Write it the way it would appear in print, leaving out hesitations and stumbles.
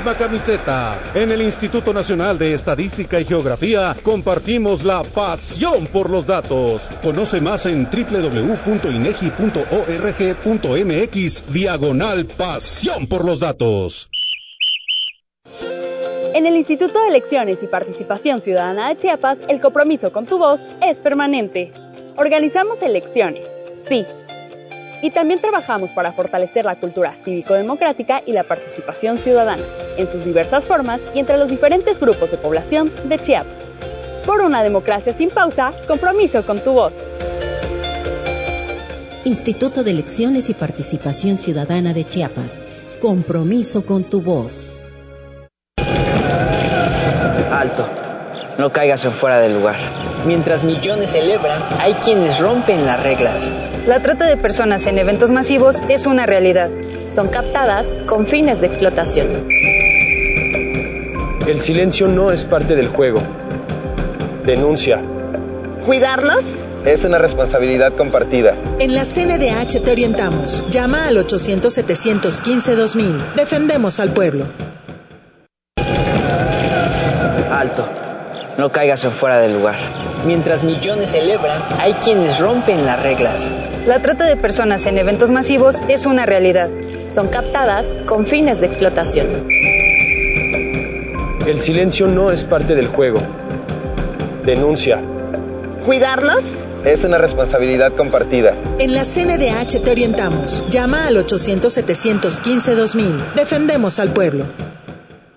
misma camiseta. En el Instituto Nacional de Estadística y Geografía compartimos la pasión por los datos. Conoce más en www.inegi.org.mx/pasión por los datos. En el Instituto de Elecciones y Participación Ciudadana de Chiapas, el compromiso con tu voz es permanente. Organizamos elecciones, sí. Y también trabajamos para fortalecer la cultura cívico-democrática y la participación ciudadana, en sus diversas formas y entre los diferentes grupos de población de Chiapas. Por una democracia sin pausa, compromiso con tu voz. Instituto de Elecciones y Participación Ciudadana de Chiapas. Compromiso con tu voz. Alto, no caigas en fuera del lugar. Mientras millones celebran, hay quienes rompen las reglas. La trata de personas en eventos masivos es una realidad. Son captadas con fines de explotación. El silencio no es parte del juego. Denuncia. ¿Cuidarnos? Es una responsabilidad compartida. En la CNDH te orientamos. Llama al 800-715-2000. Defendemos al pueblo. Alto, no caigas en fuera del lugar. Mientras millones celebran, hay quienes rompen las reglas. La trata de personas en eventos masivos es una realidad. Son captadas con fines de explotación. El silencio no es parte del juego. Denuncia. ¿Cuidarnos? Es una responsabilidad compartida. En la CNDH te orientamos. Llama al 800-715-2000. Defendemos al pueblo.